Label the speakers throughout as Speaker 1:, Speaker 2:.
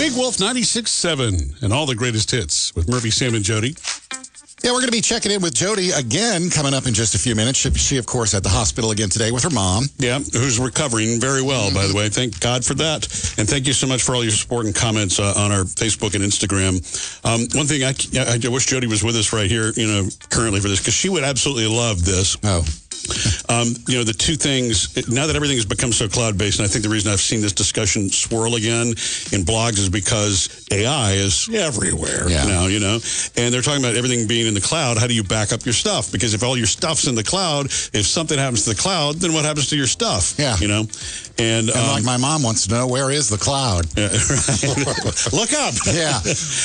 Speaker 1: Big Wolf 96.7 and all the greatest hits with Murphy, Sam, and Jody.
Speaker 2: Yeah, we're going to be checking in with Jody again coming up in just a few minutes. She, of course, at the hospital again today with her mom.
Speaker 1: Yeah, who's recovering very well, by the way. Thank God for that. And thank you so much for all your support and comments on our Facebook and Instagram. One thing, I wish Jody was with us right here, currently for this, because she would absolutely love this.
Speaker 2: Oh.
Speaker 1: The two things, now that everything has become so cloud-based, and I think the reason I've seen this discussion swirl again in blogs is because AI is everywhere now, and they're talking about everything being in the cloud. How do you back up your stuff? Because if all your stuff's in the cloud, if something happens to the cloud, then what happens to your stuff?
Speaker 2: Yeah.
Speaker 1: And
Speaker 2: like my mom wants to know, where is the cloud?
Speaker 1: Look up.
Speaker 2: Yeah.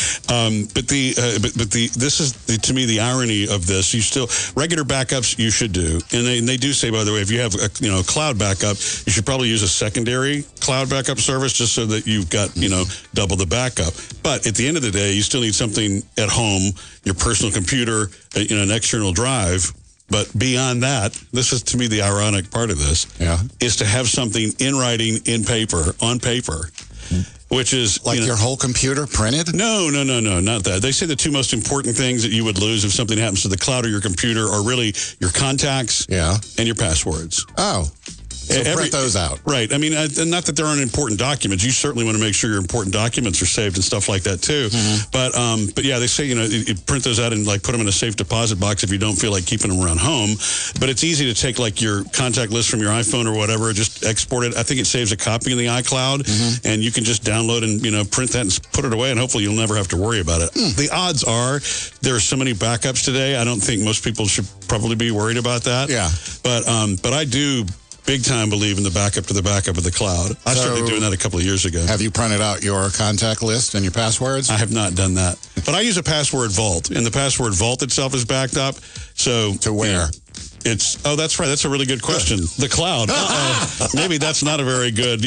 Speaker 1: But this is to me the irony of this. Regular backups you should do, and they do say, by the way, if you have a cloud backup, you should probably use a secondary cloud backup service just so that you've got double the backup. But at the end of the day, you still need something at home, your personal computer, an external drive. But beyond that, this is to me the ironic part of this, is to have something in writing, on paper. Which is...
Speaker 2: Like your whole computer printed?
Speaker 1: No, not that. They say the two most important things that you would lose if something happens to the cloud or your computer are really your contacts and your passwords.
Speaker 2: Oh. So print those out.
Speaker 1: Right. I mean, not that there aren't important documents. You certainly want to make sure your important documents are saved and stuff like that, too. Mm-hmm. But yeah, they say, you print those out and put them in a safe deposit box if you don't feel like keeping them around home. But it's easy to take your contact list from your iPhone or whatever, just export it. I think it saves a copy in the iCloud, and you can just download and, print that and put it away, and hopefully you'll never have to worry about it. The odds are there are so many backups today, I don't think most people should probably be worried about that.
Speaker 2: Yeah.
Speaker 1: But I do big time believe in the backup to the backup of the cloud. I started doing that a couple of years ago.
Speaker 2: Have you printed out your contact list and your passwords?
Speaker 1: I have not done that. But I use a password vault, and the password vault itself is backed up. So
Speaker 2: to where?
Speaker 1: That's right. That's a really good question. The cloud. Maybe that's not a very good,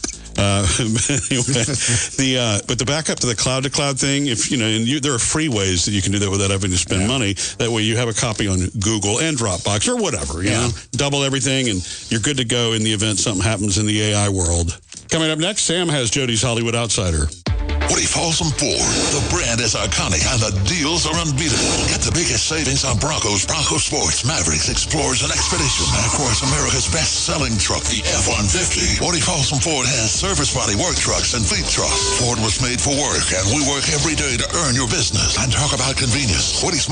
Speaker 1: anyway, but the backup to the cloud thing, there are free ways that you can do that without having to spend money. That way you have a copy on Google and Dropbox or whatever, double everything, and you're good to go in the event something happens in the AI world. Coming up next, Sam has Jody's Hollywood Outsider.
Speaker 3: Woody Folsom Ford. The brand is iconic and the deals are unbeatable. Get the biggest savings on Broncos, Bronco Sports, Mavericks, Explorers, and Expedition. And of course, America's best-selling truck, the F-150. Woody Folsom Ford has service body work trucks and fleet trucks. Ford was made for work, and we work every day to earn your business. And talk about convenience. Woody's